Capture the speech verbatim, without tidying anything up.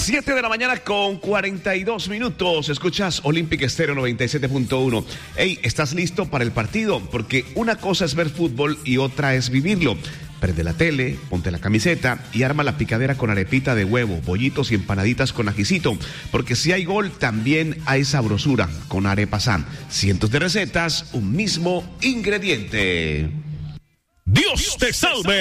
siete de la mañana con cuarenta y dos minutos. Escuchas Olympic Stereo noventa y siete punto uno. Hey, ¿estás listo para el partido? Porque una cosa es ver fútbol y otra es vivirlo. Prende la tele, ponte la camiseta y arma la picadera con arepita de huevo, bollitos y empanaditas con ajicito. Porque si hay gol, también hay sabrosura con Arepa San. Cientos de recetas, un mismo ingrediente. Dios te salve.